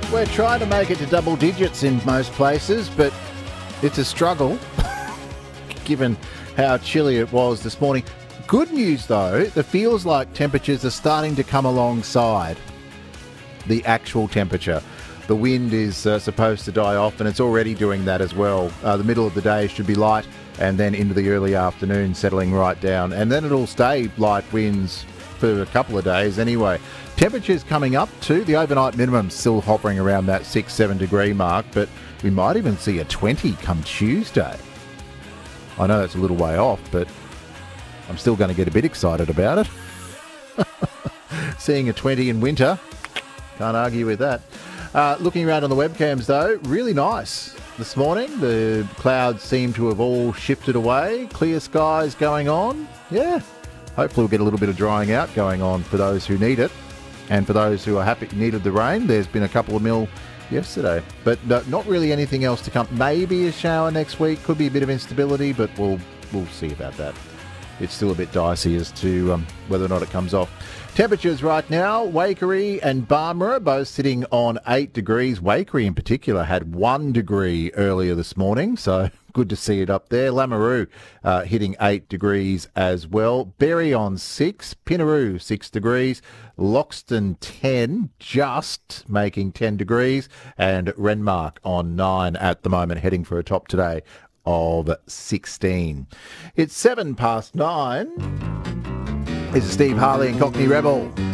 We're trying to make it to double digits in most places, but it's a struggle given how chilly it was this morning. Good news, though, it feels like temperatures are starting to come alongside the actual temperature. The wind is supposed to die off, and it's already doing that as well. The middle of the day should be light, and then into the early afternoon settling right down. And then it'll stay light winds for a couple of days anyway. Temperatures coming up too. The overnight minimum still hovering around that 6-7 degree mark, but we might even see a 20 come Tuesday. I know that's a little way off, but I'm still going to get a bit excited about it. Seeing a 20 in winter, can't argue with that. Looking around on the webcams though, really nice this morning. The clouds seem to have all shifted away. Clear skies going on. Yeah, hopefully we'll get a little bit of drying out going on for those who need it. And for those who are happy needed the rain, there's been a couple of mil yesterday. But not really anything else to come. Maybe a shower next week. Could be a bit of instability, but we'll see about that. It's still a bit dicey as to whether or not it comes off. Temperatures right now, Waikerie and Barmera both sitting on 8 degrees. Waikerie in particular had 1 degree earlier this morning, so good to see it up there. Lameroo hitting 8 degrees as well. Berry on 6, Pinaroo 6 degrees, Loxton 10, just making 10 degrees, and Renmark on 9 at the moment, heading for a top today of 16. It's 9:07. This is Steve Harley and Cockney Rebel.